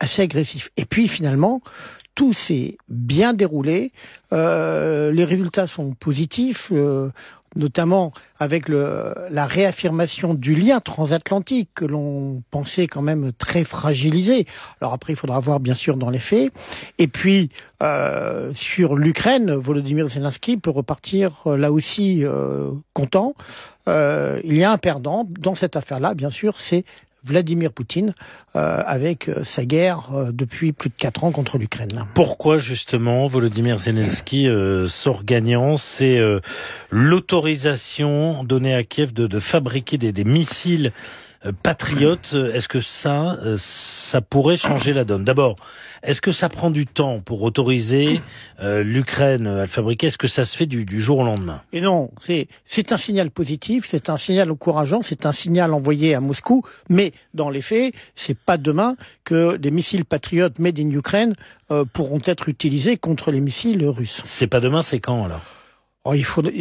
assez agressif. Et puis finalement, tout s'est bien déroulé. Les résultats sont positifs, notamment avec la réaffirmation du lien transatlantique que l'on pensait quand même très fragilisé. Alors après, il faudra voir bien sûr dans les faits. Et puis, sur l'Ukraine, Volodymyr Zelensky peut repartir là aussi content. Il y a un perdant dans cette affaire-là, bien sûr, c'est Vladimir Poutine, avec sa guerre depuis plus de 4 ans contre l'Ukraine. Pourquoi justement Volodymyr Zelensky sort gagnant? C'est l'autorisation donnée à Kiev de fabriquer des missiles patriotes. Est-ce que ça pourrait changer la donne? D'abord, est-ce que ça prend du temps pour autoriser l'Ukraine à le fabriquer? Est-ce que ça se fait du jour au lendemain? Et non, c'est un signal positif, c'est un signal encourageant, c'est un signal envoyé à Moscou, mais dans les faits, c'est pas demain que des missiles patriotes made in Ukraine pourront être utilisés contre les missiles russes. C'est pas demain, c'est quand alors? Oh,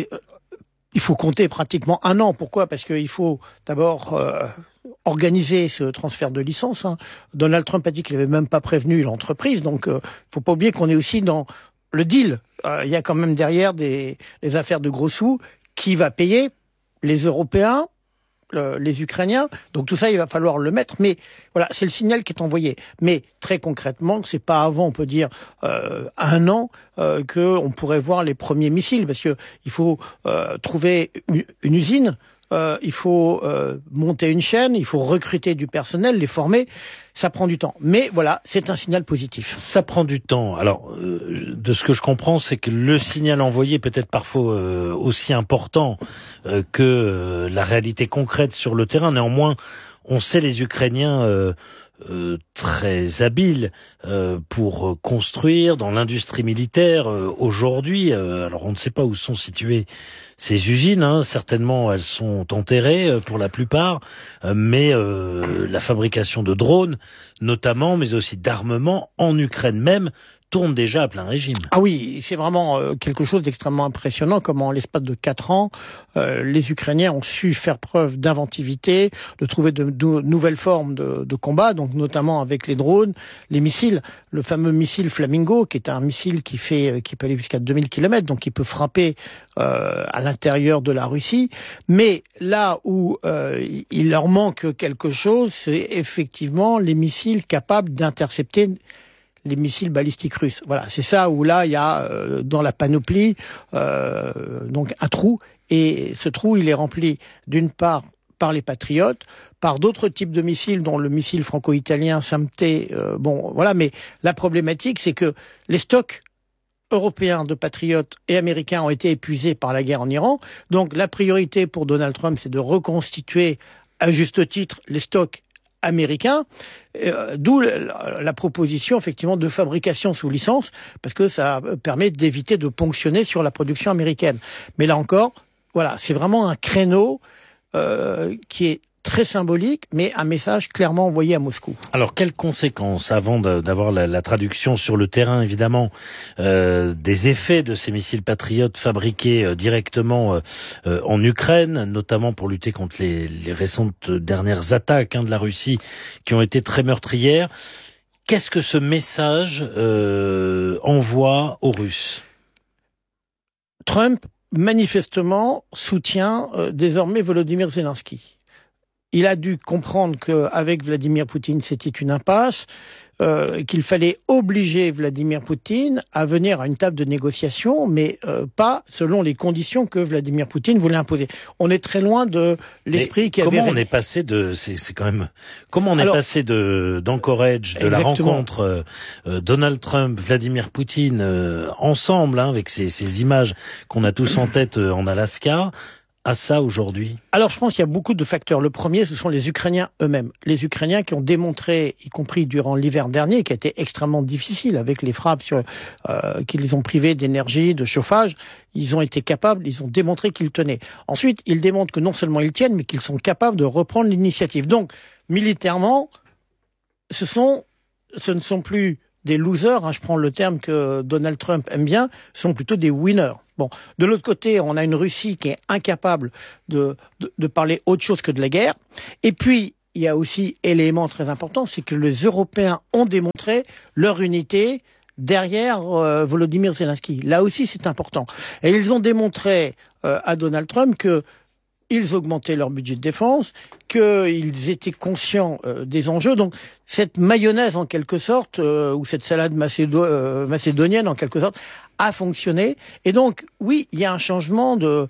il faut compter pratiquement 1 an. Pourquoi? Parce qu'il faut d'abord organiser ce transfert de licence. Donald Trump a dit qu'il n'avait même pas prévenu l'entreprise, donc faut pas oublier qu'on est aussi dans le deal. Il y a quand même derrière des affaires de gros sous. Qui va payer? Les Européens, les Ukrainiens. Donc tout ça, il va falloir le mettre. Mais voilà, c'est le signal qui est envoyé. Mais très concrètement, c'est pas avant, on peut dire, 1 an que on pourrait voir les premiers missiles, parce que il faut trouver une usine. Il faut monter une chaîne, il faut recruter du personnel, les former. Ça prend du temps. Mais voilà, c'est un signal positif. Ça prend du temps. Alors, de ce que je comprends, c'est que le signal envoyé est peut-être parfois aussi important que la réalité concrète sur le terrain. Néanmoins, on sait les Ukrainiens très habiles pour construire dans l'industrie militaire aujourd'hui. Alors on ne sait pas où sont situées ces usines, certainement elles sont enterrées pour la plupart, mais la fabrication de drones notamment, mais aussi d'armement en Ukraine même, tourne déjà à plein régime. Ah oui, c'est vraiment quelque chose d'extrêmement impressionnant, comment en l'espace de 4 ans, les Ukrainiens ont su faire preuve d'inventivité, de trouver de nouvelles formes de combat, donc notamment avec les drones, les missiles, le fameux missile Flamingo, qui est un missile qui peut aller jusqu'à 2000 km, donc qui peut frapper à l'intérieur de la Russie. Mais là où il leur manque quelque chose, c'est effectivement les missiles capables d'intercepter les missiles balistiques russes. Voilà, c'est ça où là il y a dans la panoplie donc un trou, et ce trou il est rempli d'une part par les patriotes, par d'autres types de missiles dont le missile franco-italien SAMT. Voilà, mais la problématique c'est que les stocks européens de patriotes et américains ont été épuisés par la guerre en Iran. Donc la priorité pour Donald Trump c'est de reconstituer à juste titre les stocks américain, d'où la proposition effectivement de fabrication sous licence, parce que ça permet d'éviter de ponctionner sur la production américaine. Mais là encore, voilà, c'est vraiment un créneau qui est très symbolique, mais un message clairement envoyé à Moscou. Alors, quelles conséquences, avant d'avoir la traduction sur le terrain, évidemment, des effets de ces missiles patriotes fabriqués directement en Ukraine, notamment pour lutter contre les récentes dernières attaques de la Russie qui ont été très meurtrières. Qu'est-ce que ce message envoie aux Russes? Trump, manifestement, soutient désormais Volodymyr Zelensky. Il a dû comprendre qu'avec Vladimir Poutine, c'était une impasse, qu'il fallait obliger Vladimir Poutine à venir à une table de négociation, mais pas selon les conditions que Vladimir Poutine voulait imposer. On est très loin de l'esprit qui avait... Comment on est passé d'Anchorage, de la rencontre Donald Trump, Vladimir Poutine ensemble, avec ces images qu'on a tous en tête en Alaska, à ça aujourd'hui? Alors je pense qu'il y a beaucoup de facteurs. Le premier, ce sont les Ukrainiens eux-mêmes. Les Ukrainiens qui ont démontré, y compris durant l'hiver dernier, qui a été extrêmement difficile avec les frappes qui les ont privés d'énergie, de chauffage, ils ont été capables, ils ont démontré qu'ils tenaient. Ensuite, ils démontrent que non seulement ils tiennent, mais qu'ils sont capables de reprendre l'initiative. Donc, militairement, ce ne sont plus des losers, je prends le terme que Donald Trump aime bien, sont plutôt des winners. Bon, de l'autre côté, on a une Russie qui est incapable de parler autre chose que de la guerre. Et puis, il y a aussi élément très important, c'est que les Européens ont démontré leur unité derrière Volodymyr Zelensky. Là aussi, c'est important. Et ils ont démontré à Donald Trump que ils augmentaient leur budget de défense, qu'ils étaient conscients des enjeux. Donc cette mayonnaise en quelque sorte, ou cette salade macédonienne en quelque sorte, a fonctionné. Et donc oui, il y a un changement de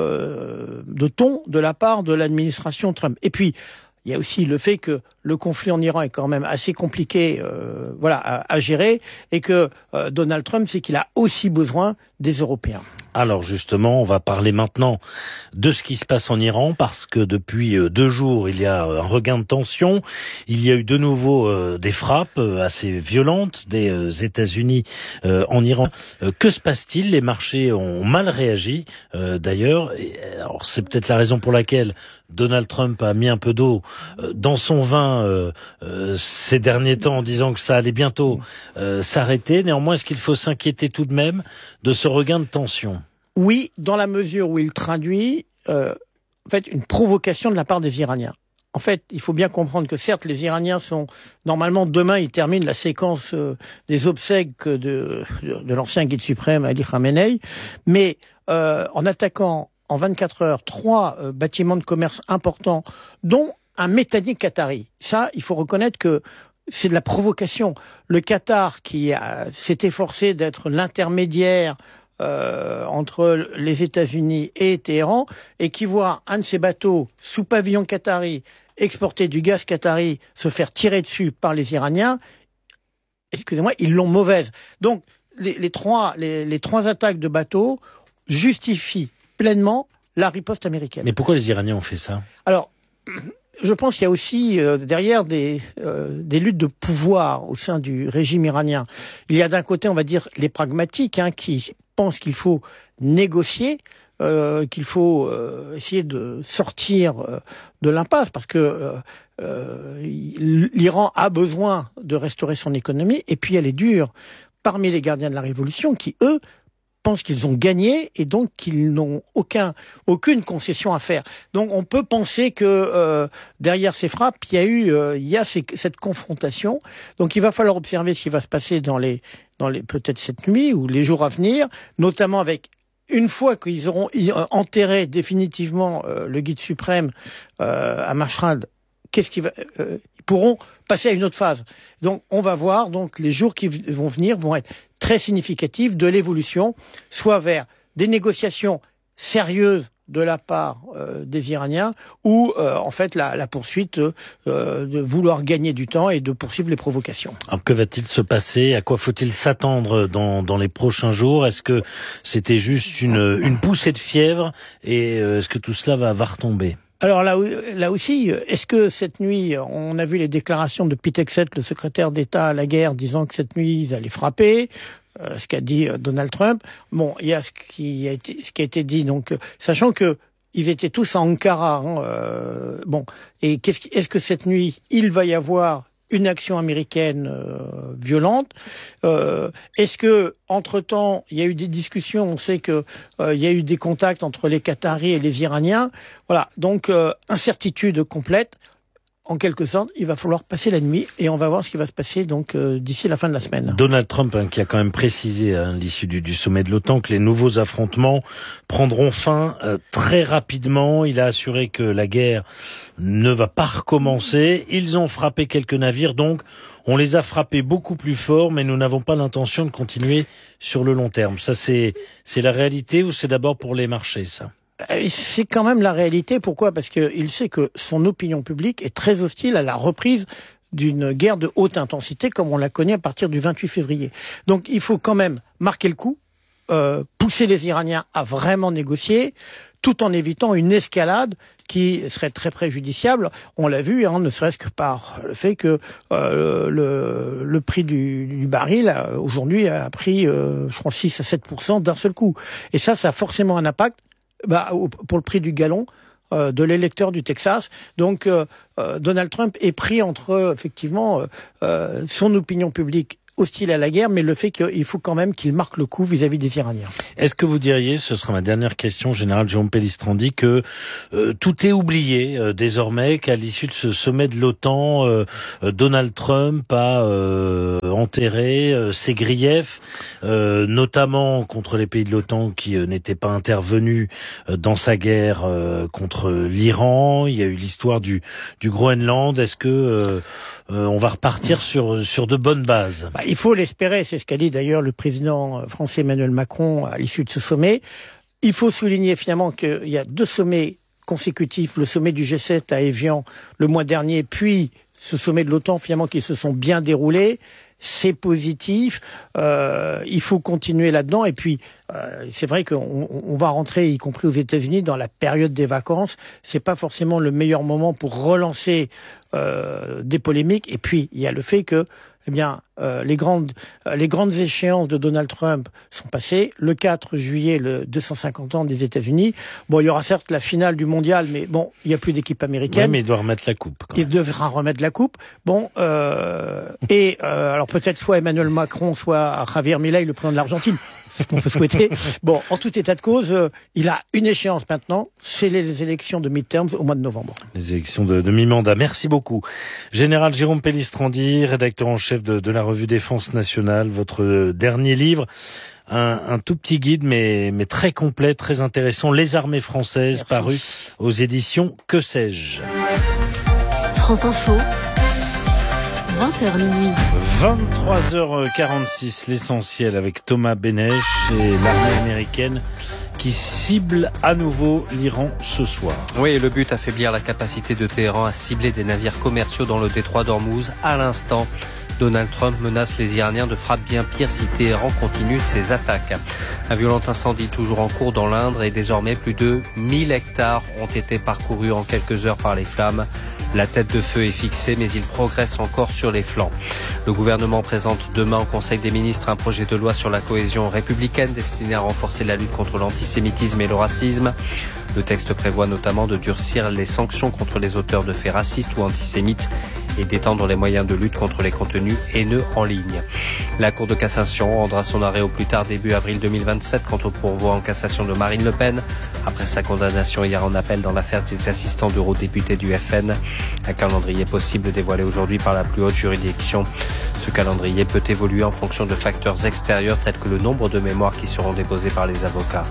ton de la part de l'administration Trump. Et puis il y a aussi le fait que le conflit en Iran est quand même assez compliqué à gérer, et que Donald Trump sait qu'il a aussi besoin des Européens. Alors justement, on va parler maintenant de ce qui se passe en Iran, parce que depuis 2 jours, il y a un regain de tension. Il y a eu de nouveau des frappes assez violentes des États-Unis en Iran. Que se passe-t-il? Les marchés ont mal réagi d'ailleurs. Alors c'est peut-être la raison pour laquelle Donald Trump a mis un peu d'eau dans son vin ces derniers temps, en disant que ça allait bientôt s'arrêter. Néanmoins, est-ce qu'il faut s'inquiéter tout de même de ce regain de tension? Oui, dans la mesure où il traduit en fait une provocation de la part des Iraniens. En fait, il faut bien comprendre que certes, les Iraniens sont normalement demain, ils terminent la séquence des obsèques de l'ancien guide suprême Ali Khamenei, mais en attaquant en 24 heures 3 bâtiments de commerce importants, dont un métallique qatari. Ça, il faut reconnaître que c'est de la provocation. Le Qatar, qui s'est efforcé d'être l'intermédiaire entre les États-Unis et Téhéran, et qui voit un de ses bateaux sous pavillon qatari exporter du gaz qatari se faire tirer dessus par les Iraniens, excusez-moi, ils l'ont mauvaise. Donc les trois attaques de bateaux justifient pleinement la riposte américaine. Mais pourquoi les Iraniens ont fait ça? Alors, je pense qu'il y a aussi derrière des luttes de pouvoir au sein du régime iranien. Il y a d'un côté, on va dire, les pragmatiques qui pensent qu'il faut négocier, qu'il faut essayer de sortir de l'impasse, parce que l'Iran a besoin de restaurer son économie. Et puis elle est dure parmi les gardiens de la révolution qui, eux, pensent qu'ils ont gagné et donc qu'ils n'ont aucune concession à faire. Donc on peut penser que derrière ces frappes, il y a cette confrontation. Donc il va falloir observer ce qui va se passer dans les peut-être cette nuit ou les jours à venir, notamment avec, une fois qu'ils auront enterré définitivement le guide suprême à Mashhad, ils pourront passer à une autre phase. Donc on va voir, donc les jours qui vont venir vont être très significatifs de l'évolution, soit vers des négociations sérieuses de la part des Iraniens, ou en fait la poursuite de vouloir gagner du temps et de poursuivre les provocations. Alors que va-t-il se passer? À quoi faut-il s'attendre dans les prochains jours? Est-ce que c'était juste une poussée de fièvre, et est-ce que tout cela va retomber? Alors là aussi, est-ce que cette nuit, on a vu les déclarations de Pete Hegseth, le secrétaire d'État à la guerre, disant que cette nuit ils allaient frapper, ce qu'a dit Donald Trump. Bon, il y a ce qui a été dit, donc sachant que ils étaient tous à Ankara. Bon, et est-ce que cette nuit il va y avoir une action américaine violente? Est-ce que, entre-temps, il y a eu des discussions? On sait que il y a eu des contacts entre les Qataris et les Iraniens. Voilà, donc incertitude complète. En quelque sorte, il va falloir passer la nuit et on va voir ce qui va se passer donc d'ici la fin de la semaine. Donald Trump, qui a quand même précisé à l'issue du sommet de l'OTAN que les nouveaux affrontements prendront fin très rapidement. Il a assuré que la guerre ne va pas recommencer. Ils ont frappé quelques navires, donc on les a frappés beaucoup plus fort, mais nous n'avons pas l'intention de continuer sur le long terme. Ça, c'est la réalité, ou c'est d'abord pour les marchés, ça? C'est quand même la réalité. Pourquoi? Parce qu'il sait que son opinion publique est très hostile à la reprise d'une guerre de haute intensité comme on la connaît à partir du 28 février. Donc il faut quand même marquer le coup, pousser les Iraniens à vraiment négocier, tout en évitant une escalade qui serait très préjudiciable. On l'a vu, ne serait-ce que par le fait que le prix du baril aujourd'hui a pris, je crois, 6 à 7% d'un seul coup. Et ça a forcément un impact pour le prix du gallon de l'électeur du Texas. Donc Donald Trump est pris entre effectivement son opinion publique hostile à la guerre, mais le fait qu'il faut quand même qu'il marque le coup vis-à-vis des Iraniens. Est-ce que vous diriez, ce sera ma dernière question, général Jérôme Pellistrandi, que tout est oublié désormais, qu'à l'issue de ce sommet de l'OTAN, Donald Trump a enterré ses griefs, notamment contre les pays de l'OTAN qui n'étaient pas intervenus dans sa guerre contre l'Iran. Il y a eu l'histoire du Groenland. Est-ce que on va repartir sur de bonnes bases? Il faut l'espérer, c'est ce qu'a dit d'ailleurs le président français Emmanuel Macron à l'issue de ce sommet. Il faut souligner finalement qu'il y a 2 sommets consécutifs, le sommet du G7 à Évian le mois dernier, puis ce sommet de l'OTAN finalement qui se sont bien déroulés. C'est positif, il faut continuer là-dedans. Et puis, c'est vrai qu'on va rentrer, y compris aux États-Unis, dans la période des vacances. C'est pas forcément le meilleur moment pour relancer des polémiques. Et puis, il y a le fait que, les grandes échéances de Donald Trump sont passées. Le 4 juillet, le 250 ans des États-Unis. Bon, il y aura certes la finale du mondial, mais bon, il n'y a plus d'équipe américaine. Oui, mais il doit remettre la coupe. Il devra remettre la coupe. Bon, alors peut-être soit Emmanuel Macron, soit Javier Milei, le président de l'Argentine. C'est ce qu'on peut souhaiter. Bon, en tout état de cause, il a une échéance maintenant, c'est les élections de midterms au mois de novembre. Les élections de mi-mandat. Merci beaucoup. Général Jérôme Pellistrandi, rédacteur en chef de la revue Défense Nationale, votre dernier livre, un tout petit guide mais très complet, très intéressant, Les armées françaises, paru aux éditions Que sais-je. France Info. 20h minuit. 23h46, l'essentiel avec Thomas Benech et l'armée américaine qui cible à nouveau l'Iran ce soir. Oui, le but, affaiblir la capacité de Téhéran à cibler des navires commerciaux dans le détroit d'Ormuz. À l'instant, Donald Trump menace les Iraniens de frappes bien pires si Téhéran continue ses attaques. Un violent incendie toujours en cours dans l'Indre et désormais plus de 1000 hectares ont été parcourus en quelques heures par les flammes. La tête de feu est fixée, mais il progresse encore sur les flancs. Le gouvernement présente demain au Conseil des ministres un projet de loi sur la cohésion républicaine destiné à renforcer la lutte contre l'antisémitisme et le racisme. Le texte prévoit notamment de durcir les sanctions contre les auteurs de faits racistes ou antisémites et d'étendre les moyens de lutte contre les contenus haineux en ligne. La Cour de cassation rendra son arrêt au plus tard début avril 2027 quant au pourvoi en cassation de Marine Le Pen, après sa condamnation hier en appel dans l'affaire des assistants d'eurodéputés du FN. Un calendrier possible dévoilé aujourd'hui par la plus haute juridiction. Ce calendrier peut évoluer en fonction de facteurs extérieurs tels que le nombre de mémoires qui seront déposées par les avocats.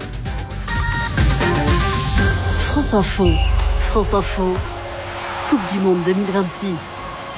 France Info. France Info. Coupe du Monde 2026.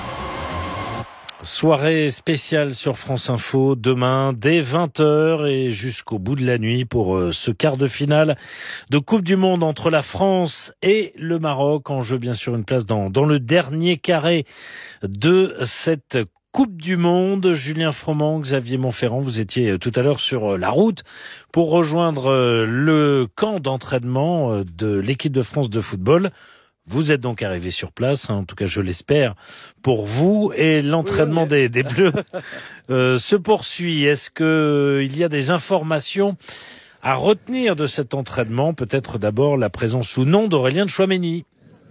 Soirée spéciale sur France Info demain dès 20h et jusqu'au bout de la nuit pour ce quart de finale de Coupe du Monde entre la France et le Maroc. En jeu bien sûr une place dans le dernier carré de cette Coupe du Monde. Julien Froment, Xavier Montferrand, vous étiez tout à l'heure sur la route pour rejoindre le camp d'entraînement de l'équipe de France de football. Vous êtes donc arrivé sur place, en tout cas je l'espère, pour vous, et l'entraînement des Bleus se poursuit. Est-ce qu'il y a des informations à retenir de cet entraînement? Peut-être d'abord la présence ou non d'Aurélien de Chouameni.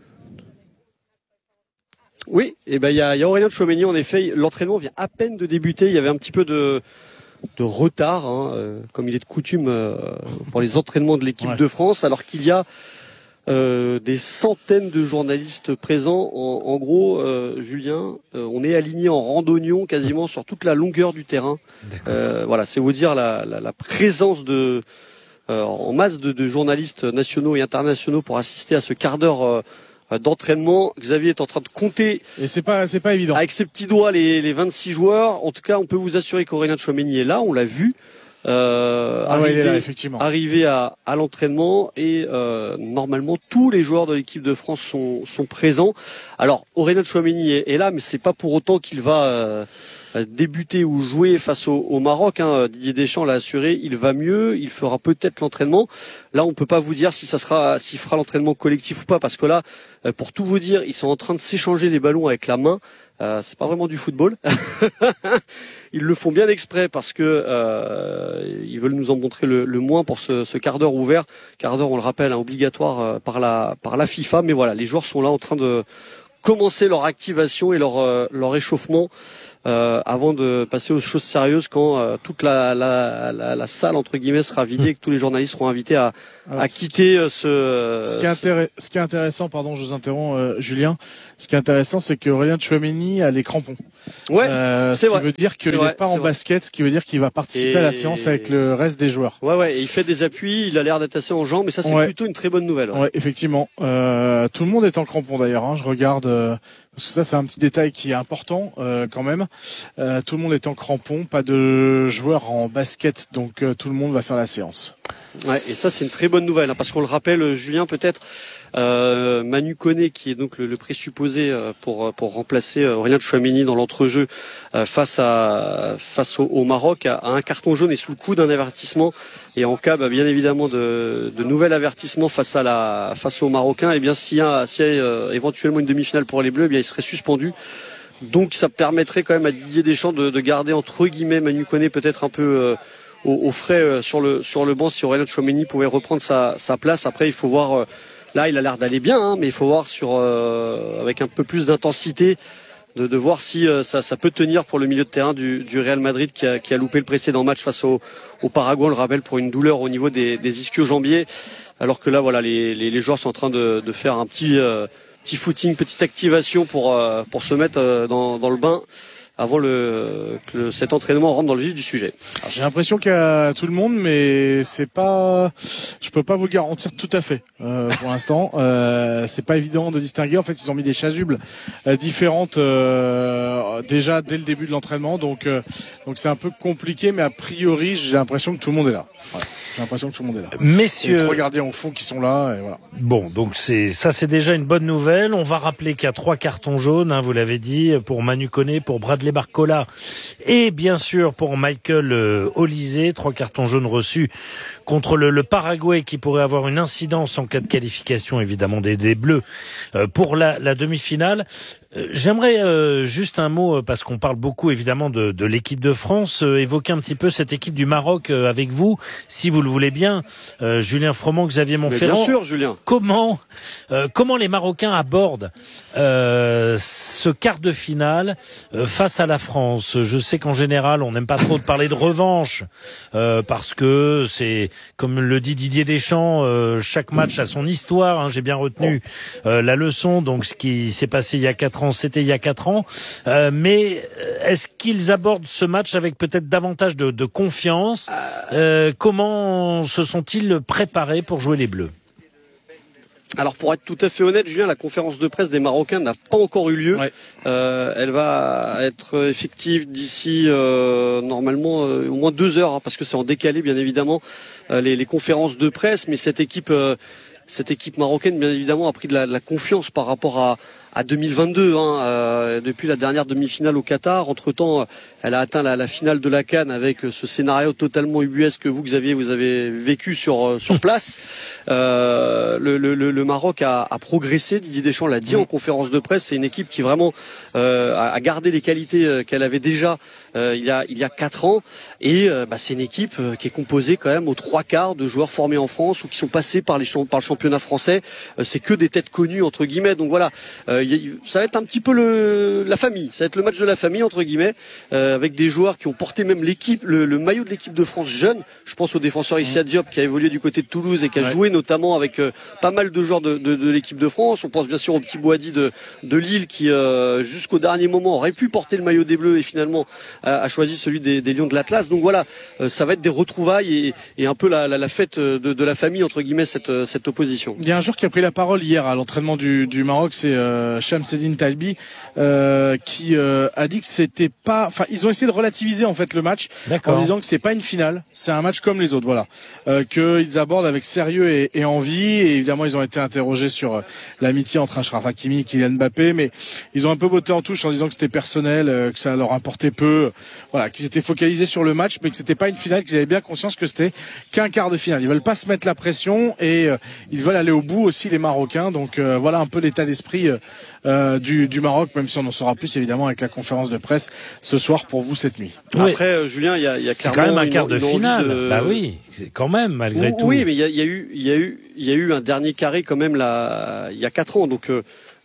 Oui, il y a Aurélien de Chouameni, en effet, l'entraînement vient à peine de débuter, il y avait un petit peu de retard, comme il est de coutume pour les entraînements de l'équipe de France, alors qu'il y a des centaines de journalistes présents. En gros, Julien, on est aligné en randonnion quasiment sur toute la longueur du terrain. Voilà, c'est vous dire la présence en masse de journalistes nationaux et internationaux pour assister à ce quart d'heure d'entraînement. Xavier est en train de compter. Et c'est pas évident. Avec ses petits doigts les 26 joueurs. En tout cas, on peut vous assurer qu'Aurélien de Chouameni est là, on l'a vu. Il est là, effectivement. Arrivé à l'entraînement et normalement tous les joueurs de l'équipe de France sont présents. Alors Aurélien de Chouameni est là, mais c'est pas pour autant qu'il va débuter ou jouer face au Maroc. Didier Deschamps l'a assuré, il va mieux, il fera peut-être l'entraînement. Là, on peut pas vous dire s'il fera l'entraînement collectif ou pas, parce que là, pour tout vous dire, ils sont en train de s'échanger les ballons avec la main. C'est pas vraiment du football. Ils le font bien exprès parce que ils veulent nous en montrer le moins pour ce quart d'heure ouvert. Quart d'heure, on le rappelle, obligatoire par la FIFA. Mais voilà, les joueurs sont là en train de commencer leur activation et leur échauffement avant de passer aux choses sérieuses quand toute la salle entre guillemets sera vidée et que tous les journalistes seront invités à quitter ce qui est intéressant, pardon, je vous interromps, Julien. Ce qui est intéressant, c'est qu'Aurélien Tchouaméni a les crampons. Ouais, c'est vrai. Ce qui veut dire qu'il n'est pas en basket, ce qui veut dire qu'il va participer à la séance avec le reste des joueurs. Ouais, et il fait des appuis, il a l'air d'être assez en jambes, mais ça c'est plutôt une très bonne nouvelle. Ouais, effectivement. Tout le monde est en crampons d'ailleurs. Hein. Je regarde. Parce que ça, c'est un petit détail qui est important quand même. Tout le monde est en crampons, pas de joueurs en basket, donc tout le monde va faire la séance. Ouais, et ça, c'est une très bonne nouvelle, hein, parce qu'on le rappelle, Julien, peut-être, Manu Koné, qui est donc le présupposé pour remplacer Aurélien Tchouaméni dans l'entrejeu face au Maroc, a un carton jaune et sous le coup d'un avertissement. Et en cas, bien évidemment, de nouvel avertissement face aux Marocains, et bien s'il y a éventuellement une demi-finale pour les Bleus, eh bien il serait suspendu. Donc ça permettrait quand même à Didier Deschamps de garder entre guillemets Manu Koné peut-être un peu au frais sur le banc si Aurélien Tchouaméni pouvait reprendre sa place. Après, il faut voir. Là, il a l'air d'aller bien, hein, mais il faut voir avec un peu plus d'intensité. De voir si ça peut tenir pour le milieu de terrain du Real Madrid qui a loupé le précédent match face au Paraguay, on le rappelle, pour une douleur au niveau des ischio-jambiers, alors que là voilà les joueurs sont en train de faire un petit footing, petite activation pour se mettre dans le bain avant que cet entraînement rentre dans le vif du sujet. Alors, j'ai l'impression qu'il y a tout le monde, mais je peux pas vous le garantir tout à fait pour l'instant. C'est pas évident de distinguer. En fait, ils ont mis des chasubles différentes déjà dès le début de l'entraînement, donc c'est un peu compliqué, mais a priori, j'ai l'impression que tout le monde est là. Voilà. J'ai l'impression que tout le monde est là. Messieurs, les 3 gardiens au fond qui sont là, et voilà. Bon, donc c'est déjà une bonne nouvelle. On va rappeler qu'il y a 3 cartons jaunes, hein, vous l'avez dit, pour Manu Koné, pour Bradley Barcola et bien sûr pour Michael Olise. 3 cartons jaunes reçus contre le Paraguay qui pourrait avoir une incidence en cas de qualification évidemment des Bleus pour la demi-finale. J'aimerais juste un mot, parce qu'on parle beaucoup évidemment de l'équipe de France, évoquer un petit peu cette équipe du Maroc avec vous, si vous le voulez bien, Julien Froment, Xavier Montferrand. Bien sûr, Julien. Comment les Marocains abordent ce quart de finale face à la France? Je sais qu'en général, on n'aime pas trop de parler de revanche, parce que c'est, comme le dit Didier Deschamps, chaque match a son histoire. Hein, j'ai bien retenu la leçon, donc ce qui s'est passé il y a 4 ans, c'était il y a 4 ans. Mais est-ce qu'ils abordent ce match avec peut-être davantage de confiance? Comment se sont-ils préparés pour jouer les Bleus? Alors pour être tout à fait honnête, Julien, la conférence de presse des Marocains n'a pas encore eu lieu. Ouais. Elle va être effective d'ici normalement au moins 2 heures, hein, parce que c'est en décalé bien évidemment les conférences de presse. Mais cette équipe marocaine, bien évidemment, a pris de la confiance par rapport à 2022, hein, depuis la dernière demi-finale au Qatar. Entre-temps, elle a atteint la finale de la CAN avec ce scénario totalement ubuesque que vous avez vécu sur place. Le Maroc a progressé. Didier Deschamps l'a dit en conférence de presse. C'est une équipe qui vraiment a gardé les qualités qu'elle avait déjà il y a 4 ans. Et c'est une équipe qui est composée quand même aux 3/4 de joueurs formés en France ou qui sont passés par le championnat français. C'est que des têtes connues entre guillemets. Donc voilà. Ça va être un petit peu la famille. Ça va être le match de la famille entre guillemets, avec des joueurs qui ont porté même le maillot de l'équipe de France jeune. Je pense au défenseur Issa Diop qui a évolué du côté de Toulouse et qui a joué notamment avec pas mal de joueurs de l'équipe de France. On pense bien sûr au petit Boadi de Lille qui jusqu'au dernier moment aurait pu porter le maillot des Bleus et finalement a choisi celui des Lions de l'Atlas. Donc voilà, ça va être des retrouvailles et un peu la fête de la famille entre guillemets cette opposition. Il y a un joueur qui a pris la parole hier à l'entraînement du Maroc, c'est Shamseddine Talbi, qui a dit que c'était pas, enfin ils ont essayé de relativiser en fait le match. D'accord. En disant que c'est pas une finale, c'est un match comme les autres, voilà, qu'ils abordent avec sérieux et envie. Et évidemment ils ont été interrogés sur l'amitié entre Achraf Hakimi et Kylian Mbappé, mais ils ont un peu botté en touche en disant que c'était personnel, que ça leur importait peu, voilà, qu'ils étaient focalisés sur le match, mais que c'était pas une finale, qu'ils avaient bien conscience que c'était qu'un quart de finale. Ils veulent pas se mettre la pression et ils veulent aller au bout aussi, les Marocains. Donc voilà un peu l'état d'esprit du Maroc, même si on en saura plus évidemment avec la conférence de presse ce soir pour vous cette nuit. Oui. Après Julien, il y a clairement c'est quand même un quart de finale. Bah oui, quand même malgré tout. Oui, mais il y a eu un dernier carré quand même là il y a 4 ans. Donc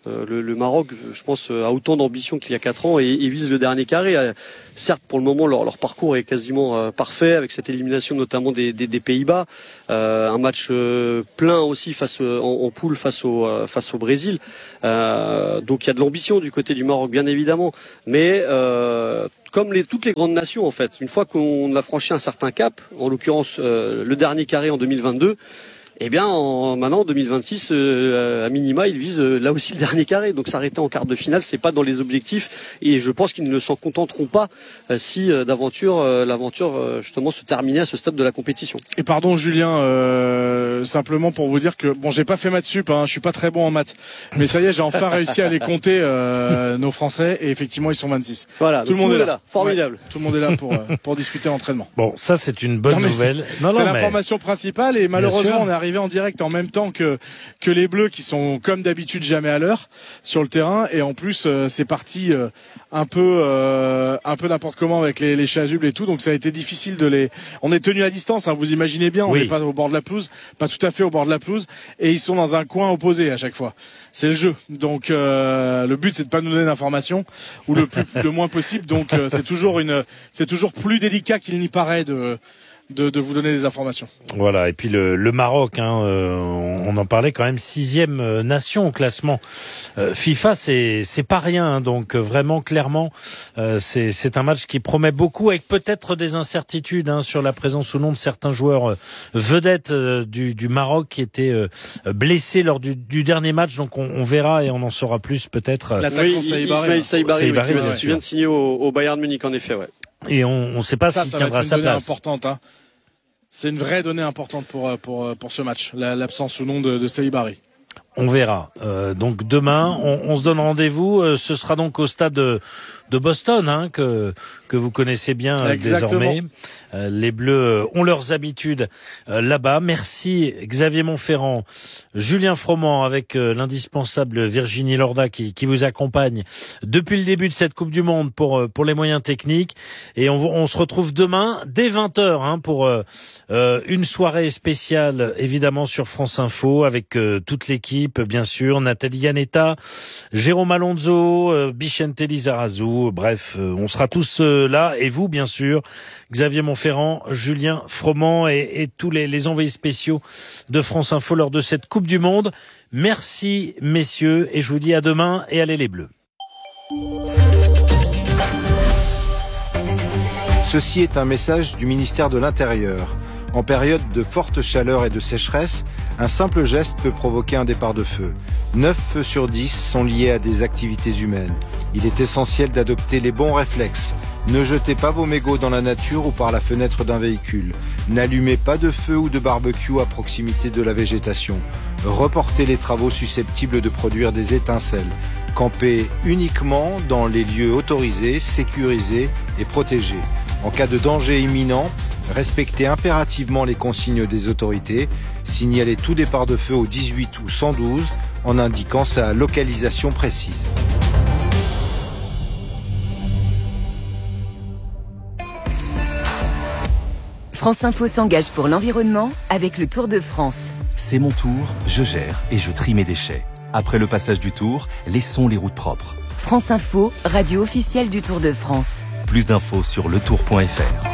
Le Maroc, je pense, a autant d'ambition qu'il y a 4 ans et vise le dernier carré. Certes, pour le moment, leur parcours est quasiment parfait avec cette élimination notamment des Pays-Bas, un match plein aussi en poule face au Brésil. Donc il y a de l'ambition du côté du Maroc, bien évidemment, mais comme toutes les grandes nations en fait, une fois qu'on a franchi un certain cap, en l'occurrence le dernier carré en 2022. Eh bien, maintenant, en 2026, à minima, ils visent là aussi le dernier carré. Donc, s'arrêter en quart de finale, c'est pas dans les objectifs. Et je pense qu'ils ne s'en contenteront pas si l'aventure justement se terminait à ce stade de la compétition. Et pardon, Julien, simplement pour vous dire que bon, j'ai pas fait maths sup, je suis pas très bon en maths, mais ça y est, j'ai enfin réussi à les compter nos Français. Et effectivement, ils sont 26. Voilà, tout le monde est là. Formidable. Ouais, tout le monde est là pour discuter l'entraînement. Bon, ça c'est une bonne nouvelle. C'est l'information principale et malheureusement, on est arrivé en direct en même temps que les Bleus qui sont comme d'habitude jamais à l'heure sur le terrain et en plus c'est parti un peu n'importe comment avec les chasubles et tout, donc ça a été difficile on est tenu à distance, vous imaginez bien, on n'est pas au bord de la pelouse, pas tout à fait au bord de la pelouse et ils sont dans un coin opposé à chaque fois. C'est le jeu. Donc le but c'est de pas nous donner d'informations ou le moins possible, donc c'est toujours plus délicat qu'il n'y paraît de vous donner des informations. Voilà, et puis le Maroc, on en parlait quand même 6e nation au classement FIFA, c'est pas rien, donc vraiment clairement c'est un match qui promet beaucoup avec peut-être des incertitudes sur la présence ou non de certains joueurs vedettes du Maroc qui étaient blessés lors du dernier match, donc on verra et on en saura plus peut-être. L'attaquant Ismaïl Saïbari qui vient de signer au Bayern Munich en effet, ouais. Et on ne sait pas s'il tiendra sa place. Importante, c'est une vraie donnée importante pour ce match, l'absence ou non de Saïbari. On verra. Donc demain, on se donne rendez-vous. Ce sera donc au stade de Boston, que vous connaissez bien désormais. Les Bleus ont leurs habitudes là-bas. Merci Xavier Montferrand, Julien Froment avec l'indispensable Virginie Lorda qui vous accompagne depuis le début de cette Coupe du Monde pour les moyens techniques. Et on se retrouve demain dès 20h pour une soirée spéciale évidemment sur France Info avec toute l'équipe bien sûr, Nathalie Yanetta, Jérôme Alonso, Bichente Lizarazu, bref, on sera tous là et vous bien sûr, Xavier Montferrand, Julien Froment et tous les envoyés spéciaux de France Info lors de cette Coupe du Monde. Merci messieurs et je vous dis à demain et allez les Bleus. Ceci est un message du ministère de l'Intérieur. En période de forte chaleur et de sécheresse, un simple geste peut provoquer un départ de feu. 9 feux sur 10 sont liés à des activités humaines. Il est essentiel d'adopter les bons réflexes. Ne jetez pas vos mégots dans la nature ou par la fenêtre d'un véhicule. N'allumez pas de feu ou de barbecue à proximité de la végétation. Reportez les travaux susceptibles de produire des étincelles. Campez uniquement dans les lieux autorisés, sécurisés et protégés. En cas de danger imminent, respectez impérativement les consignes des autorités. Signalez tout départ de feu au 18 ou 112 en indiquant sa localisation précise. France Info s'engage pour l'environnement avec le Tour de France. C'est mon tour, je gère et je trie mes déchets. Après le passage du Tour, laissons les routes propres. France Info, radio officielle du Tour de France. Plus d'infos sur letour.fr.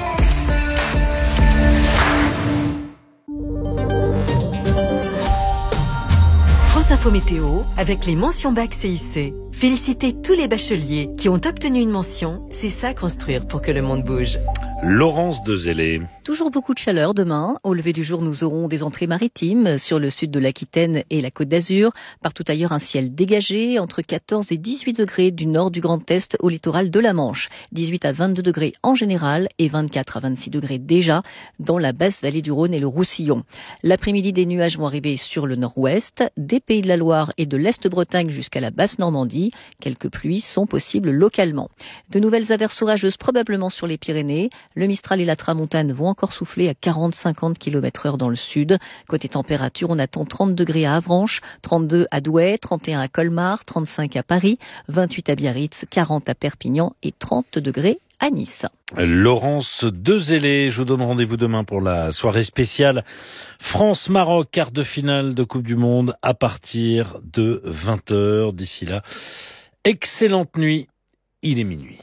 France Info Météo avec les mentions bac CIC. Félicitez tous les bacheliers qui ont obtenu une mention. C'est ça construire pour que le monde bouge. Laurence Dezellé. Toujours beaucoup de chaleur demain. Au lever du jour, nous aurons des entrées maritimes sur le sud de l'Aquitaine et la Côte d'Azur. Partout ailleurs, un ciel dégagé entre 14 et 18 degrés du nord du Grand Est au littoral de la Manche. 18 à 22 degrés en général et 24 à 26 degrés déjà dans la basse vallée du Rhône et le Roussillon. L'après-midi, des nuages vont arriver sur le nord-ouest, des Pays de la Loire et de l'Est-Bretagne jusqu'à la basse Normandie. Quelques pluies sont possibles localement. De nouvelles averses orageuses probablement sur les Pyrénées. Le Mistral et la Tramontane vont encore souffler à 40-50 km/h dans le sud. Côté température, on attend 30 degrés à Avranches, 32 à Douai, 31 à Colmar, 35 à Paris, 28 à Biarritz, 40 à Perpignan et 30 degrés à Nice. Laurence Dezellé, je vous donne rendez-vous demain pour la soirée spéciale France-Maroc, quart de finale de Coupe du Monde à partir de 20h. D'ici là, excellente nuit, il est minuit.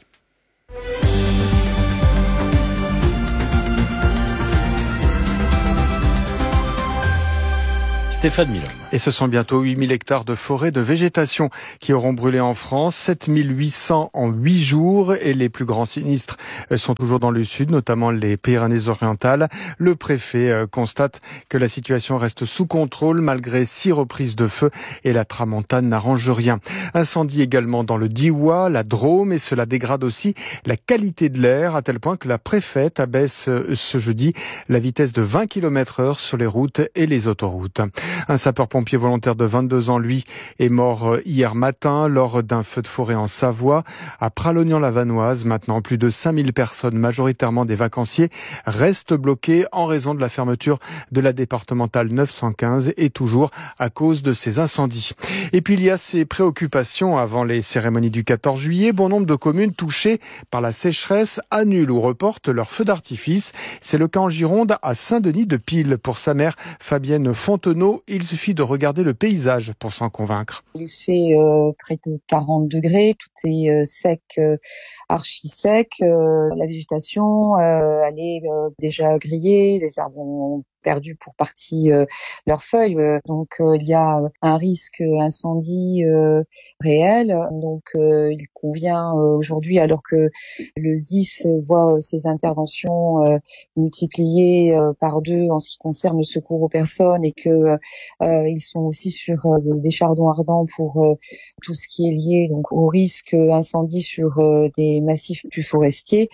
Stéphane Milon. Et ce sont bientôt 8000 hectares de forêt de végétation qui auront brûlé en France, 7800 en 8 jours, et les plus grands sinistres sont toujours dans le sud, notamment les Pyrénées-Orientales. Le préfet constate que la situation reste sous contrôle malgré 6 reprises de feu et la tramontane n'arrange rien. Incendie également dans le Diois, la Drôme, et cela dégrade aussi la qualité de l'air à tel point que la préfète abaisse ce jeudi la vitesse de 20 km/h sur les routes et les autoroutes. Un sapeur-pompier volontaire de 22 ans, lui, est mort hier matin lors d'un feu de forêt en Savoie. À Pralognan-la-Vanoise, maintenant, plus de 5000 personnes, majoritairement des vacanciers, restent bloquées en raison de la fermeture de la départementale 915 et toujours à cause de ces incendies. Et puis il y a ces préoccupations avant les cérémonies du 14 juillet. Bon nombre de communes touchées par la sécheresse annulent ou reportent leurs feux d'artifice. C'est le cas en Gironde, à Saint-Denis-de-Pile. Pour sa mère, Fabienne Fontenot, il suffit de regarder le paysage pour s'en convaincre. Il fait près de 40 degrés, tout est sec, archi sec. La végétation, elle est déjà grillée, les arbres ont perdu pour partie leurs feuilles. Donc il y a un risque incendie réel. Donc il convient aujourd'hui, alors que le SDIS voit ses interventions multipliées par 2 en ce qui concerne le secours aux personnes, et que ils sont aussi sur des chardons ardents pour tout ce qui est lié donc au risque incendie sur des massifs plus forestiers.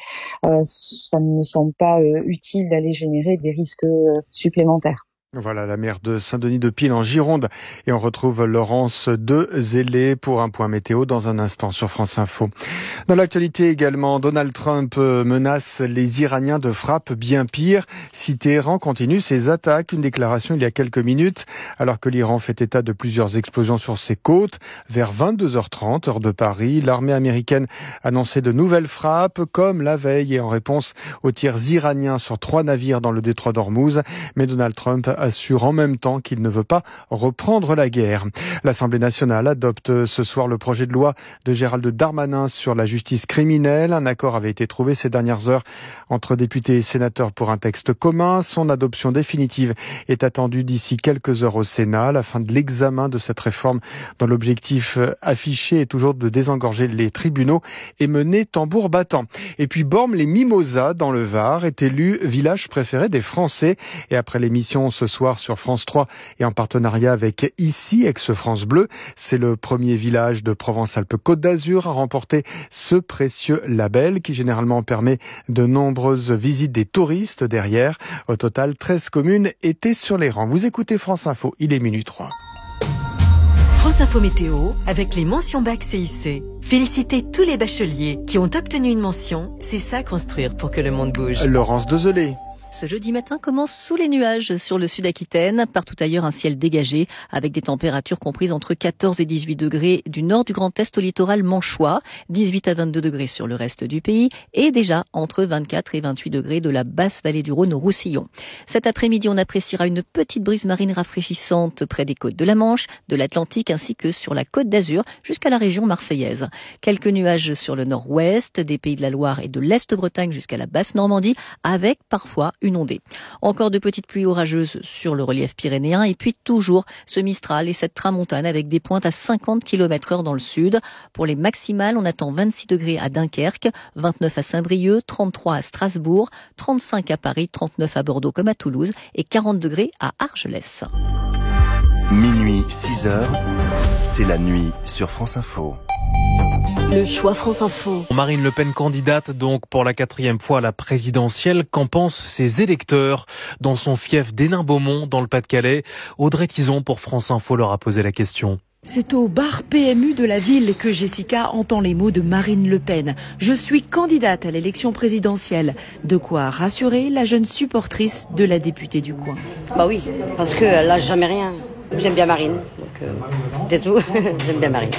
Ça ne me semble pas utile d'aller générer des risques supplémentaires. Voilà la maire de Saint-Denis-de-Pile en Gironde. Et on retrouve Laurence Dezellé pour un point météo dans un instant sur France Info. Dans l'actualité également, Donald Trump menace les Iraniens de frappes bien pires si Téhéran continue ses attaques. Une déclaration il y a quelques minutes, alors que l'Iran fait état de plusieurs explosions sur ses côtes. Vers 22h30, heure de Paris, l'armée américaine annonçait de nouvelles frappes, comme la veille, et en réponse aux tirs iraniens sur 3 navires dans le détroit d'Ormuz. Mais Donald Trump assure en même temps qu'il ne veut pas reprendre la guerre. L'Assemblée nationale adopte ce soir le projet de loi de Gérald Darmanin sur la justice criminelle. Un accord avait été trouvé ces dernières heures entre députés et sénateurs pour un texte commun. Son adoption définitive est attendue d'ici quelques heures au Sénat, à la fin de l'examen de cette réforme dont l'objectif affiché est toujours de désengorger les tribunaux et mener tambour battant. Et puis Bormes-les-Mimosas dans le Var est élu village préféré des Français. Et après l'émission ce soir sur France 3 et en partenariat avec ICI, ex-France Bleu, c'est le premier village de Provence-Alpes-Côte d'Azur à remporter ce précieux label qui généralement permet de nombreuses visites des touristes derrière. Au total, 13 communes étaient sur les rangs. Vous écoutez France Info, il est minuit 3. France Info Météo avec les mentions bac CIC. Félicitez tous les bacheliers qui ont obtenu une mention. C'est ça construire pour que le monde bouge. Laurence Dezellé. Ce jeudi matin commence sous les nuages sur le sud-Aquitaine. Partout ailleurs, un ciel dégagé avec des températures comprises entre 14 et 18 degrés du nord du Grand Est au littoral manchois, 18 à 22 degrés sur le reste du pays et déjà entre 24 et 28 degrés de la basse vallée du Rhône au Roussillon. Cet après-midi, on appréciera une petite brise marine rafraîchissante près des côtes de la Manche, de l'Atlantique ainsi que sur la Côte d'Azur jusqu'à la région marseillaise. Quelques nuages sur le nord-ouest, des Pays de la Loire et de l'Est-Bretagne jusqu'à la basse Normandie avec parfois une ondée. Encore de petites pluies orageuses sur le relief pyrénéen et puis toujours ce Mistral et cette tramontane avec des pointes à 50 km/h dans le sud. Pour les maximales, on attend 26 degrés à Dunkerque, 29 à Saint-Brieuc, 33 à Strasbourg, 35 à Paris, 39 à Bordeaux comme à Toulouse et 40 degrés à Argelès. Minuit, 6 heures, c'est la nuit sur France Info. Le choix France Info. Marine Le Pen candidate donc pour la 4e fois à la présidentielle. Qu'en pensent ses électeurs dans son fief d'Hénin-Beaumont dans le Pas-de-Calais? Audrey Tison pour France Info leur a posé la question. C'est au bar PMU de la ville que Jessica entend les mots de Marine Le Pen. Je suis candidate à l'élection présidentielle. De quoi rassurer la jeune supportrice de la députée du coin. Bah oui, parce qu'elle lâche jamais rien. J'aime bien Marine, donc c'est tout. J'aime bien Marine.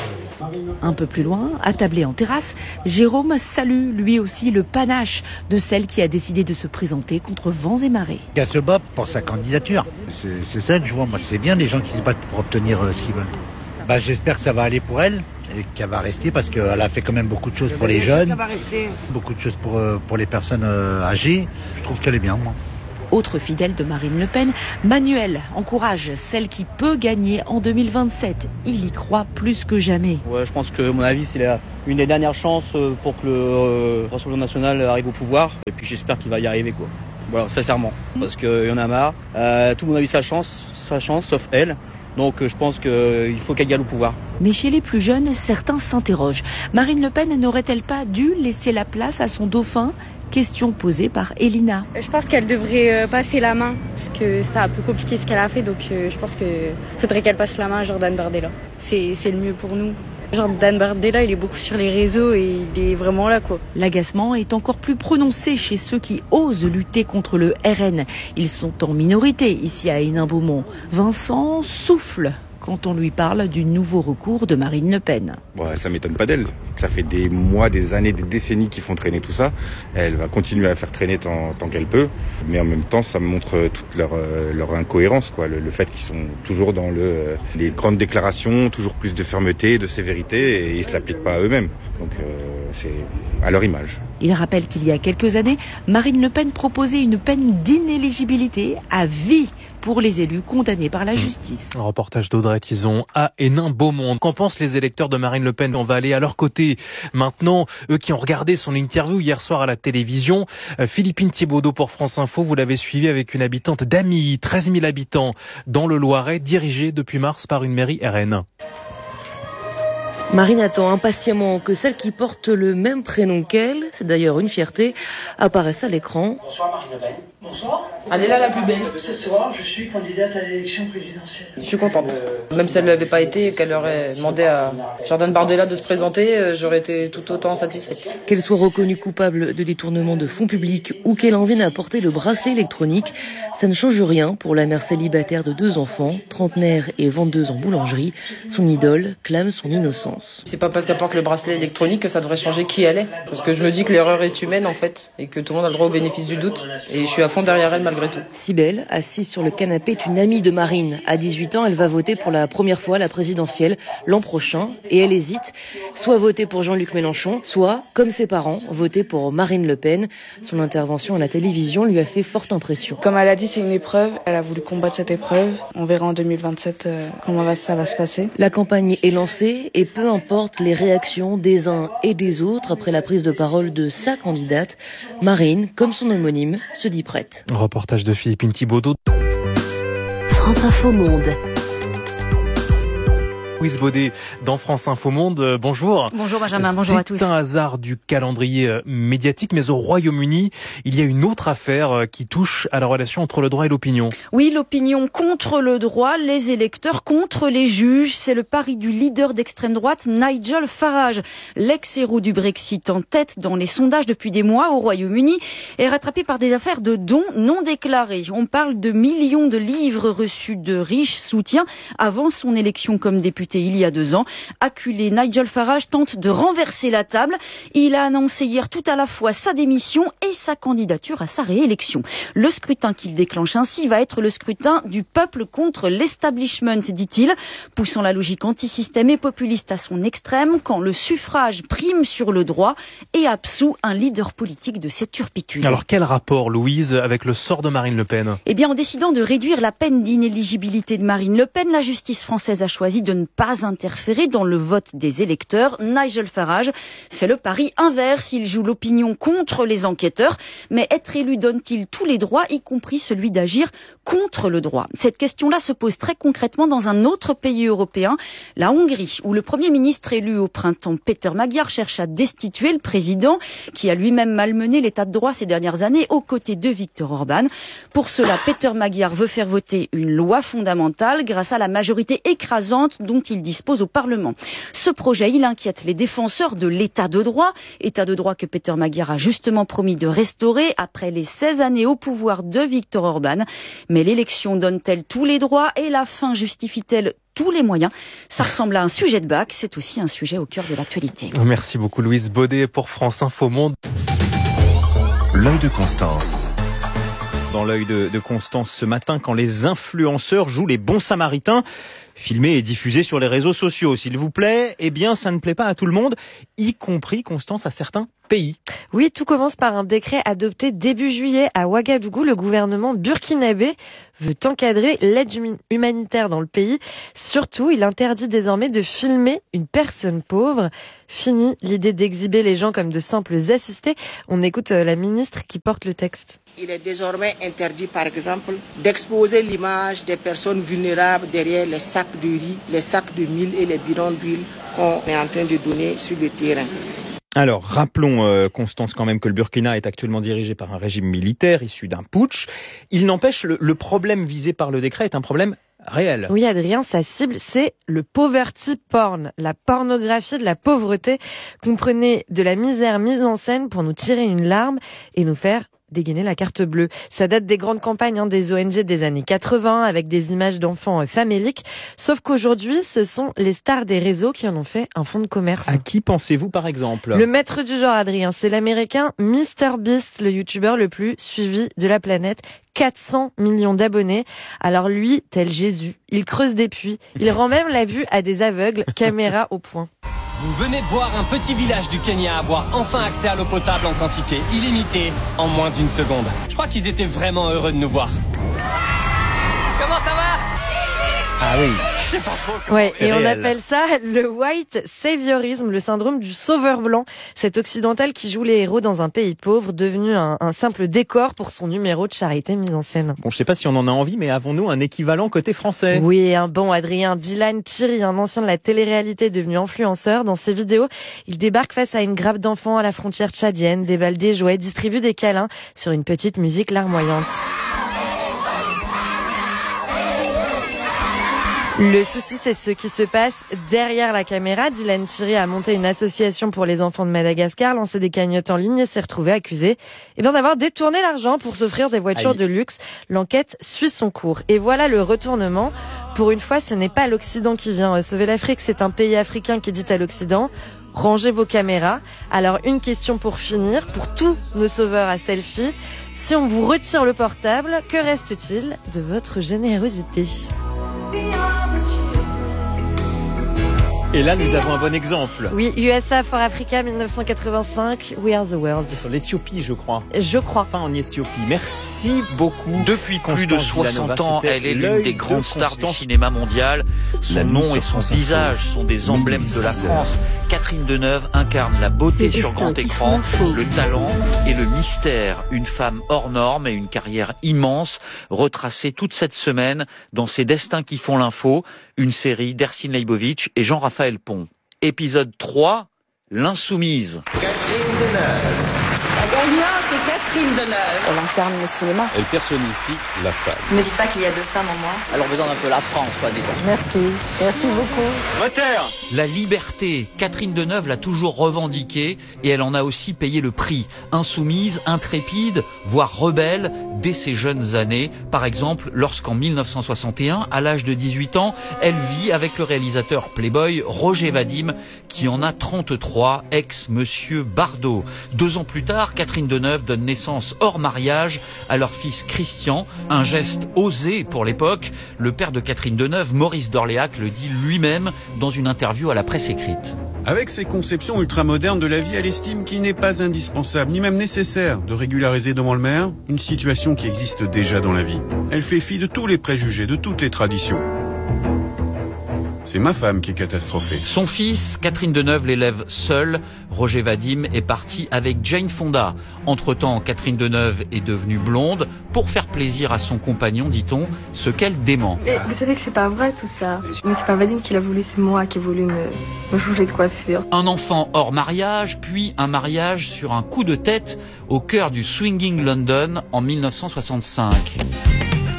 Un peu plus loin, attablé en terrasse, Jérôme salue lui aussi le panache de celle qui a décidé de se présenter contre vents et marées. Elle se bat pour sa candidature. C'est ça que je vois. Moi, c'est bien des gens qui se battent pour obtenir ce qu'ils veulent. J'espère que ça va aller pour elle et qu'elle va rester parce qu'elle a fait quand même beaucoup de choses pour les jeunes, beaucoup de choses pour les personnes âgées. Je trouve qu'elle est bien, moi. Autre fidèle de Marine Le Pen, Manuel encourage celle qui peut gagner en 2027. Il y croit plus que jamais. Ouais, je pense que, à mon avis, c'est une des dernières chances pour que le Rassemblement national arrive au pouvoir. Et puis j'espère qu'il va y arriver, quoi. Voilà, sincèrement, parce qu'il y en a marre. Tout le monde a eu sa chance, sauf elle. Donc je pense qu'il faut qu'elle gagne au pouvoir. Mais chez les plus jeunes, certains s'interrogent. Marine Le Pen n'aurait-elle pas dû laisser la place à son dauphin ? Question posée par Elina. Je pense qu'elle devrait passer la main, parce que c'est un peu compliqué ce qu'elle a fait, donc je pense qu'il faudrait qu'elle passe la main à Jordan Bardella. C'est le mieux pour nous. Jordan Bardella, il est beaucoup sur les réseaux et il est vraiment là, quoi. L'agacement est encore plus prononcé chez ceux qui osent lutter contre le RN. Ils sont en minorité ici à Hénin-Beaumont. Vincent souffle quand on lui parle du nouveau recours de Marine Le Pen. Ouais, ça m'étonne pas d'elle. Ça fait des mois, des années, des décennies qu'ils font traîner tout ça. Elle va continuer à faire traîner tant qu'elle peut. Mais en même temps, ça montre toute leur incohérence, quoi. Le fait qu'ils sont toujours dans les grandes déclarations, toujours plus de fermeté, de sévérité, et ils se l'appliquent pas à eux-mêmes. Donc c'est à leur image. Il rappelle qu'il y a quelques années, Marine Le Pen proposait une peine d'inéligibilité à vie pour les élus condamnés par la justice. Un reportage d'Audrey Tison à Hénin-Beaumont. Qu'en pensent les électeurs de Marine Le Pen ? On va aller à leur côté. Maintenant, eux qui ont regardé son interview hier soir à la télévision, Philippine Thiebaudot pour France Info, vous l'avez suivi avec une habitante d'Amy, 13 000 habitants dans le Loiret, dirigée depuis mars par une mairie RN. Marine attend impatiemment que celle qui porte le même prénom qu'elle, c'est d'ailleurs une fierté, apparaisse à l'écran. Bonsoir Marine Le Pen. Bonsoir. Elle est là la plus belle. Ce soir, je suis candidate à l'élection présidentielle. Je suis contente. Même si elle ne l'avait pas été et qu'elle aurait demandé à Jordan Bardella de se présenter, j'aurais été tout autant satisfaite. Qu'elle soit reconnue coupable de détournement de fonds publics ou qu'elle en vienne à porter le bracelet électronique, ça ne change rien pour la mère célibataire de 2 enfants, trentenaire et vendeuse en boulangerie. Son idole clame son innocence. C'est pas parce qu'elle porte le bracelet électronique que ça devrait changer qui elle est. Parce que je me dis que l'erreur est humaine en fait et que tout le monde a le droit au bénéfice du doute. Et je suis à fond derrière elle malgré tout. Cybèle, assise sur le canapé, est une amie de Marine. À 18 ans, elle va voter pour la première fois à la présidentielle l'an prochain et elle hésite. Soit voter pour Jean-Luc Mélenchon, soit, comme ses parents, voter pour Marine Le Pen. Son intervention à la télévision lui a fait forte impression. Comme elle a dit, c'est une épreuve. Elle a voulu combattre cette épreuve. On verra en 2027 comment ça va se passer. La campagne est lancée et peu importe les réactions des uns et des autres après la prise de parole de sa candidate, Marine, comme son homonyme, se dit prête. Reportage de Philippine Thiebaudot. France Info Monde. Louise Baudet dans France Info Monde. Bonjour. Bonjour Benjamin, bonjour à tous. C'est un hasard du calendrier médiatique, mais au Royaume-Uni, il y a une autre affaire qui touche à la relation entre le droit et l'opinion. Oui, l'opinion contre le droit, les électeurs contre les juges. C'est le pari du leader d'extrême droite, Nigel Farage. L'ex-héros du Brexit en tête dans les sondages depuis des mois au Royaume-Uni est rattrapé par des affaires de dons non déclarés. On parle de millions de livres reçus de riches soutiens avant son élection comme député il y a 2 ans. Acculé, Nigel Farage tente de renverser la table. Il a annoncé hier tout à la fois sa démission et sa candidature à sa réélection. Le scrutin qu'il déclenche ainsi va être le scrutin du peuple contre l'establishment, dit-il, poussant la logique anti-système et populiste à son extrême quand le suffrage prime sur le droit et absout un leader politique de cette turpitude. Alors quel rapport, Louise, avec le sort de Marine Le Pen ? Eh bien, en décidant de réduire la peine d'inéligibilité de Marine Le Pen, la justice française a choisi de ne pas interférer dans le vote des électeurs. Nigel Farage fait le pari inverse. Il joue l'opinion contre les enquêteurs. Mais être élu donne-t-il tous les droits, y compris celui d'agir contre le droit? Cette question-là se pose très concrètement dans un autre pays européen, la Hongrie, où le Premier ministre élu au printemps, Péter Magyar, cherche à destituer le président, qui a lui-même malmené l'état de droit ces dernières années aux côtés de Viktor Orban. Pour cela, Péter Magyar veut faire voter une loi fondamentale grâce à la majorité écrasante dont il dispose au Parlement. Ce projet, il inquiète les défenseurs de l'état de droit que Peter Magyar a justement promis de restaurer après les 16 années au pouvoir de Viktor Orban. Mais l'élection donne-t-elle tous les droits et la fin justifie-t-elle tous les moyens? Ça ressemble à un sujet de bac, c'est aussi un sujet au cœur de l'actualité. Merci beaucoup Louise Baudet pour France Info Monde. L'œil de Constance. Dans l'œil de Constance ce matin, quand les influenceurs jouent les bons samaritains, filmés et diffusés sur les réseaux sociaux, s'il vous plaît, eh bien ça ne plaît pas à tout le monde, y compris, Constance, à certains pays. Oui, tout commence par un décret adopté début juillet à Ouagadougou. Le gouvernement burkinabé veut encadrer l'aide humanitaire dans le pays. Surtout, il interdit désormais de filmer une personne pauvre. Fini l'idée d'exhiber les gens comme de simples assistés. On écoute la ministre qui porte le texte. Il est désormais interdit, par exemple, d'exposer l'image des personnes vulnérables derrière les sacs de riz, les sacs de mil et les bidons d'huile qu'on est en train de donner sur le terrain. Alors, rappelons, Constance, quand même, que le Burkina est actuellement dirigé par un régime militaire issu d'un putsch. Il n'empêche, le problème visé par le décret est un problème réel. Oui, Adrien, sa cible, c'est le poverty porn, la pornographie de la pauvreté. Comprenez de la misère mise en scène pour nous tirer une larme et nous faire dégainer la carte bleue. Ça date des grandes campagnes des ONG des années 80 avec des images d'enfants faméliques. Sauf qu'aujourd'hui, ce sont les stars des réseaux qui en ont fait un fonds de commerce. À qui pensez-vous par exemple ? Le maître du genre, Adrien, c'est l'américain MrBeast, le youtubeur le plus suivi de la planète. 400 millions d'abonnés. Alors lui, tel Jésus, il creuse des puits. Il rend même la vue à des aveugles, caméra au point. Vous venez de voir un petit village du Kenya avoir enfin accès à l'eau potable en quantité illimitée en moins d'1 seconde. Je crois qu'ils étaient vraiment heureux de nous voir. Comment ça va ? Ah oui. Je sais pas trop. Ouais, et réel. on appelle ça le white saviorisme, le syndrome du sauveur blanc. Cet occidental qui joue les héros dans un pays pauvre, devenu un simple décor pour son numéro de charité mis en scène. Bon, je sais pas si on en a envie, mais avons-nous un équivalent côté français ? Oui, un bon Adrien. Dylan Thierry, un ancien de la télé-réalité devenu influenceur. Dans ses vidéos, il débarque face à une grappe d'enfants à la frontière tchadienne, déballe des jouets, distribue des câlins sur une petite musique larmoyante. Le souci, c'est ce qui se passe derrière la caméra. Dylan Thierry a monté une association pour les enfants de Madagascar, lancé des cagnottes en ligne et s'est retrouvé accusé d'avoir détourné l'argent pour s'offrir des voitures de luxe. L'enquête suit son cours. Et voilà le retournement. Pour une fois, ce n'est pas l'Occident qui vient sauver l'Afrique, c'est un pays africain qui dit à l'Occident: rangez vos caméras. Alors, une question pour finir, pour tous nos sauveurs à selfie. Si on vous retire le portable, que reste-t-il de votre générosité ? Et là, nous avons un bon exemple. Oui, USA for Africa 1985, We Are the World. C'est sur l'Éthiopie, je crois. Je crois. Enfin, en Éthiopie. Merci beaucoup. Depuis plus de 60 ans, elle est l'une des grandes stars du cinéma. cinéma mondial. Son nom et son visage sont des emblèmes de la France. Catherine Deneuve incarne la beauté sur grand écran, le talent et le mystère. Une femme hors norme et une carrière immense, retracée toute cette semaine dans Ces destins qui font l'info, une série d'Ersin Leibovitch et Jean-Raphaël Pont. Épisode 3, l'insoumise. Catherine Deneuve. La gagnante est Catherine Deneuve. Elle incarne le cinéma. Elle personnifie la femme. Ne me dites pas qu'il y a 2 femmes en moi. Elle représente un peu la France, quoi, disons. Merci. Merci beaucoup. Moteur ! La liberté, Catherine Deneuve l'a toujours revendiquée et elle en a aussi payé le prix. Insoumise, intrépide, voire rebelle dès ses jeunes années. Par exemple, lorsqu'en 1961, à l'âge de 18 ans, elle vit avec le réalisateur Playboy Roger Vadim, qui en a 33, ex-monsieur Bardot. 2 ans plus tard, Catherine Deneuve donne naissance hors mariage à leur fils Christian, un geste osé pour l'époque. Le père de Catherine Deneuve, Maurice d'Orléac, le dit lui-même dans une interview à la presse écrite. Avec ses conceptions ultramodernes de la vie, elle estime qu'il n'est pas indispensable, ni même nécessaire, de régulariser devant le maire une situation qui existe déjà dans la vie. Elle fait fi de tous les préjugés, de toutes les traditions. C'est ma femme qui est catastrophée. Son fils, Catherine Deneuve, l'élève seul. Roger Vadim est parti avec Jane Fonda. Entre-temps, Catherine Deneuve est devenue blonde pour faire plaisir à son compagnon, dit-on, ce qu'elle dément. Mais vous savez que c'est pas vrai tout ça. Mais c'est pas Vadim qui l'a voulu, c'est moi qui ai voulu me changer de coiffure. Un enfant hors mariage, puis un mariage sur un coup de tête au cœur du swinging London en 1965.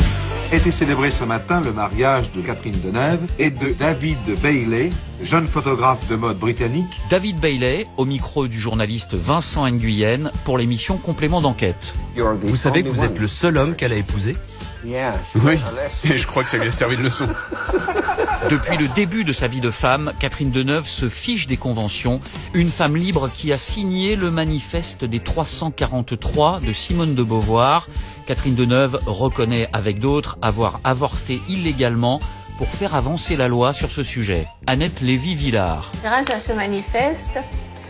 été célébré ce matin le mariage de Catherine Deneuve et de David Bailey, jeune photographe de mode britannique. David Bailey, au micro du journaliste Vincent Nguyen, pour l'émission Complément d'enquête. Vous savez que vous êtes le seul homme qu'elle a épousé ? Oui, et je crois que ça lui a servi de leçon. Depuis le début de sa vie de femme, Catherine Deneuve se fiche des conventions. Une femme libre qui a signé le manifeste des 343 de Simone de Beauvoir. Catherine Deneuve reconnaît avec d'autres avoir avorté illégalement pour faire avancer la loi sur ce sujet. Annette Lévy-Villard. Grâce à ce manifeste,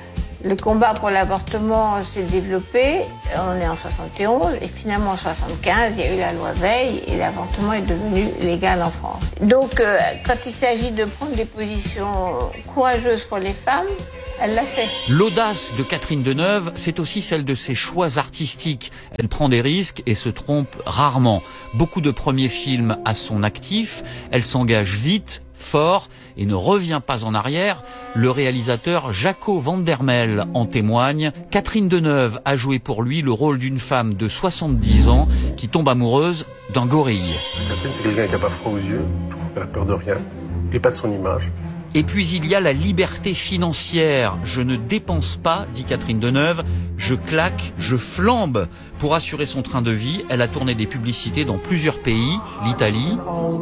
le combat pour l'avortement s'est développé. On est en 71 et finalement en 75, il y a eu la loi Veil et l'avortement est devenu légal en France. Donc, quand il s'agit de prendre des positions courageuses pour les femmes, elle l'a fait. L'audace de Catherine Deneuve, c'est aussi celle de ses choix artistiques. Elle prend des risques et se trompe rarement. Beaucoup de premiers films à son actif. Elle s'engage vite, fort et ne revient pas en arrière. Le réalisateur Jaco van der Mel en témoigne. Catherine Deneuve a joué pour lui le rôle d'une femme de 70 ans qui tombe amoureuse d'un gorille. Catherine, c'est quelqu'un qui n'a pas froid aux yeux. Je crois qu'elle a peur de rien et pas de son image. Et puis il y a la liberté financière. Je ne dépense pas, dit Catherine Deneuve, je claque, je flambe. Pour assurer son train de vie, elle a tourné des publicités dans plusieurs pays, l'Italie.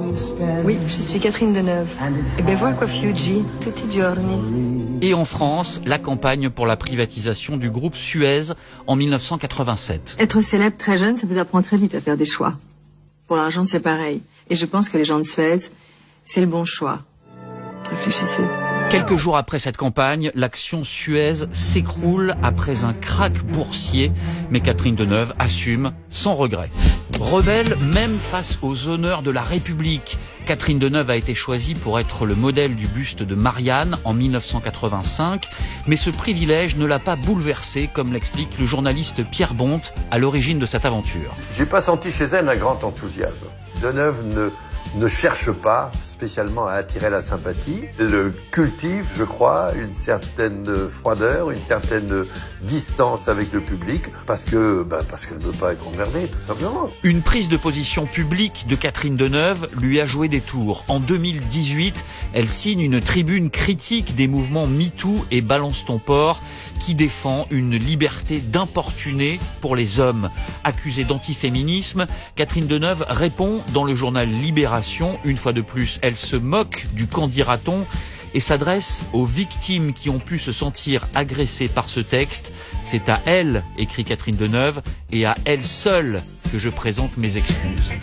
Oui, je suis Catherine Deneuve. E bevo acqua Fiuggi tutti i giorni. Et en France, la campagne pour la privatisation du groupe Suez en 1987. Être célèbre très jeune, ça vous apprend très vite à faire des choix. Pour l'argent, c'est pareil. Et je pense que les gens de Suez, c'est le bon choix. Réfléchissez. Quelques jours après cette campagne, l'action Suez s'écroule après un krach boursier, mais Catherine Deneuve assume sans regret. Rebelle même face aux honneurs de la République. Catherine Deneuve a été choisie pour être le modèle du buste de Marianne en 1985, mais ce privilège ne l'a pas bouleversée, comme l'explique le journaliste Pierre Bonte à l'origine de cette aventure. J'ai pas senti chez elle un grand enthousiasme. Deneuve ne cherche pas spécialement à attirer la sympathie. Elle cultive, je crois, une certaine froideur, une certaine distance avec le public, parce qu'elle ne veut pas être emmerdée, tout simplement. Une prise de position publique de Catherine Deneuve lui a joué des tours. En 2018, elle signe une tribune critique des mouvements MeToo et Balance ton port, qui défend une liberté d'importuner pour les hommes. Accusée d'antiféminisme, Catherine Deneuve répond dans le journal Libération. Une fois de plus, elle se moque du qu'en dira-t-on et s'adresse aux victimes qui ont pu se sentir agressées par ce texte. C'est à elle, écrit Catherine Deneuve, et à elle seule que je présente mes excuses.